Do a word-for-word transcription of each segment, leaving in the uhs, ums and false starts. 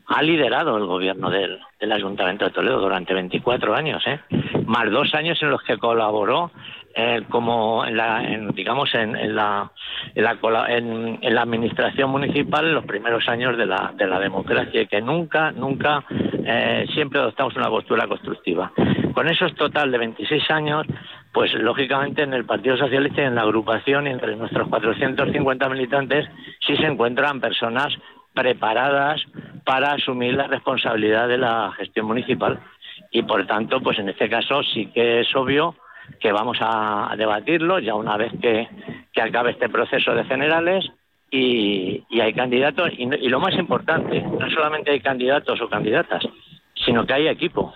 ha liderado el gobierno del, del Ayuntamiento de Toledo durante veinticuatro años, ¿eh? Más dos años en los que colaboró eh, como en la, en, digamos en, en la en la, en, en la administración municipal en los primeros años de la de la democracia, y que nunca nunca eh, siempre adoptamos una postura constructiva. Con esos total de veintiséis años, pues lógicamente en el Partido Socialista y en la agrupación, y entre nuestros cuatrocientos cincuenta militantes, sí se encuentran personas preparadas para asumir la responsabilidad de la gestión municipal. Y por tanto, pues en este caso sí que es obvio que vamos a, a debatirlo ya una vez que, que acabe este proceso de generales y, y hay candidatos. Y, y lo más importante, no solamente hay candidatos o candidatas, sino que hay equipo.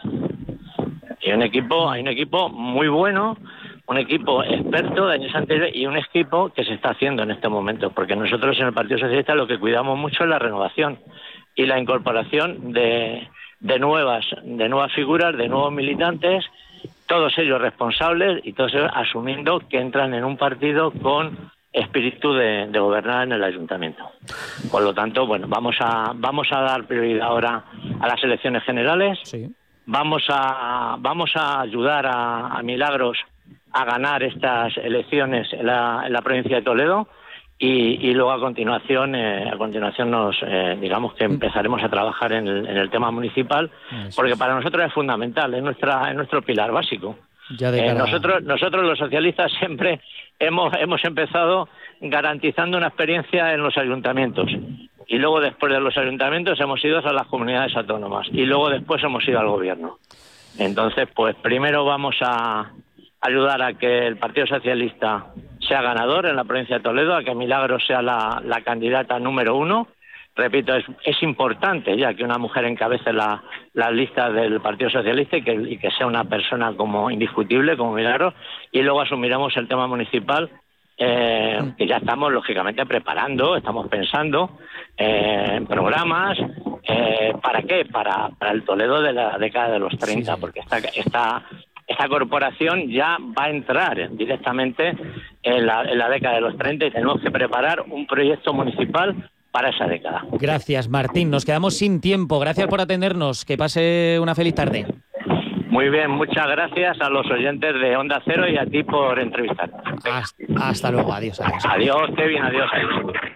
Y un equipo, hay un equipo muy bueno, un equipo experto de años anteriores y un equipo que se está haciendo en este momento, porque nosotros en el Partido Socialista lo que cuidamos mucho es la renovación y la incorporación de, de nuevas, de nuevas figuras, de nuevos militantes, todos ellos responsables y todos ellos asumiendo que entran en un partido con espíritu de, de gobernar en el ayuntamiento. Por lo tanto, bueno, vamos a vamos a dar prioridad ahora a las elecciones generales. Sí. Vamos a vamos a ayudar a, a Milagros a ganar estas elecciones en la, en la provincia de Toledo. Y, y luego a continuación, eh, a continuación nos, eh, digamos que empezaremos a trabajar en el, en el tema municipal, porque para nosotros es fundamental, es nuestra, es nuestro pilar básico. Ya de cara... eh, nosotros, nosotros los socialistas siempre hemos, hemos empezado garantizando una experiencia en los ayuntamientos. Y luego después de los ayuntamientos hemos ido a las comunidades autónomas. Y luego después hemos ido al gobierno. Entonces, pues primero vamos a ayudar a que el Partido Socialista sea ganador en la provincia de Toledo, a que Milagros sea la, la candidata número uno. Repito, es, es importante ya que una mujer encabece la, la lista del Partido Socialista y que, y que sea una persona como indiscutible, como Milagros, y luego asumiremos el tema municipal, eh, que ya estamos lógicamente preparando, estamos pensando eh, en programas. Eh, ¿Para qué? Para, para el Toledo de la década de los treinta, sí, sí. Porque esta... esta Esta corporación ya va a entrar directamente en la, en la década de los treinta y tenemos que preparar un proyecto municipal para esa década. Gracias, Martín. Nos quedamos sin tiempo. Gracias por atendernos. Que pase una feliz tarde. Muy bien, muchas gracias a los oyentes de Onda Cero y a ti por entrevistarnos. Hasta, hasta luego. Adiós, adiós. Adiós, Kevin. Adiós, adiós.